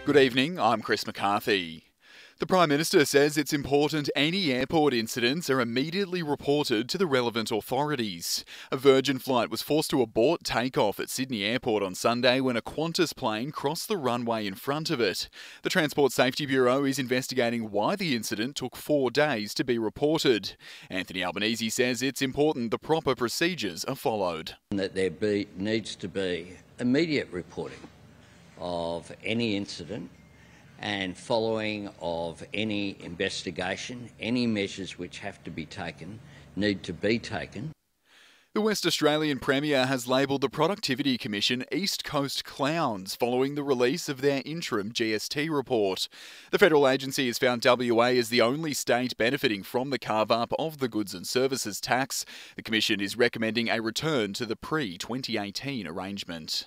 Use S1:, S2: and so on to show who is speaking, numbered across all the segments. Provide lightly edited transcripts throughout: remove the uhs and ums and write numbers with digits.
S1: Good evening, I'm Chris McCarthy. The Prime Minister says it's important any airport incidents are immediately reported to the relevant authorities. A Virgin flight was forced to abort takeoff at Sydney Airport on Sunday when a Qantas plane crossed the runway in front of it. The Transport Safety Bureau is investigating why the incident took 4 days to be reported. Anthony Albanese says it's important the proper procedures are followed.
S2: That there needs to be immediate reporting of any incident and following of any investigation. Any measures which have to be taken need to be taken.
S1: The West Australian Premier has labelled the Productivity Commission East Coast clowns following the release of their interim GST report. The federal agency has found WA as the only state benefiting from the carve-up of the goods and services tax. The Commission is recommending a return to the pre-2018 arrangement.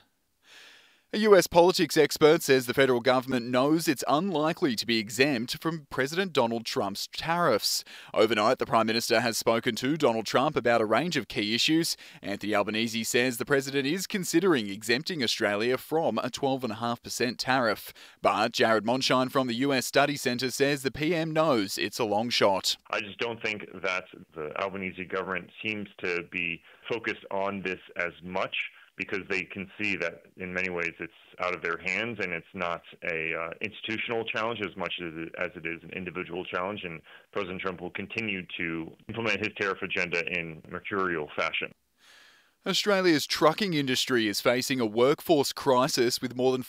S1: A US politics expert says the federal government knows it's unlikely to be exempt from President Donald Trump's tariffs. Overnight, the Prime Minister has spoken to Donald Trump about a range of key issues. Anthony Albanese says the President is considering exempting Australia from a 12.5% tariff. But Jared Monshine from the US Study Centre says the PM knows it's a long shot.
S3: I just don't think that the Albanese government seems to be focused on this as much, because they can see that in many ways it's out of their hands and it's not a institutional challenge as much as it is an individual challenge, and President Trump will continue to implement his tariff agenda in mercurial fashion.
S1: Australia's trucking industry is facing a workforce crisis with more than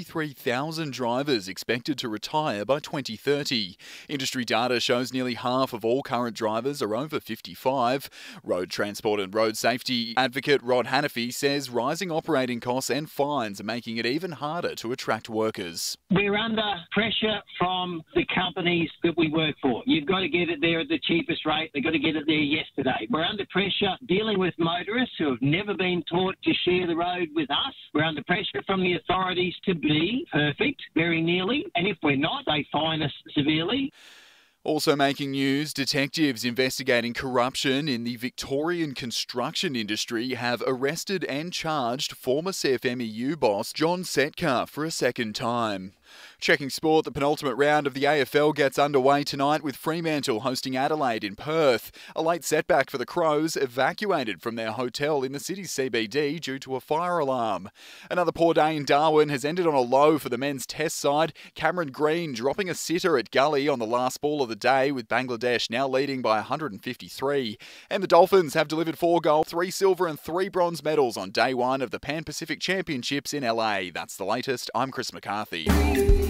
S1: 43,000 drivers expected to retire by 2030. Industry data shows nearly half of all current drivers are over 55. Road transport and road safety advocate Rod Hannafy says rising operating costs and fines are making it even harder to attract workers.
S4: We're under pressure from the companies that we work for. You've got to get it there at the cheapest rate. They've got to get it there yesterday. We're under pressure dealing with motorists who have never been taught to share the road with us. We're under pressure from the authorities to be perfect, very nearly, and if we're not, they fine us severely.
S1: Also making news, detectives investigating corruption in the Victorian construction industry have arrested and charged former CFMEU boss John Setka for a second time. Checking sport, the penultimate round of the AFL gets underway tonight with Fremantle hosting Adelaide in Perth. A late setback for the Crows, evacuated from their hotel in the city's CBD due to a fire alarm. Another poor day in Darwin has ended on a low for the men's test side. Cameron Green dropping a sitter at Gully on the last ball of the day, with Bangladesh now leading by 153. And the Dolphins have delivered 4 gold, 3 silver and 3 bronze medals on day 1 of the Pan Pacific Championships in LA. That's the latest. I'm Chris McCarthy.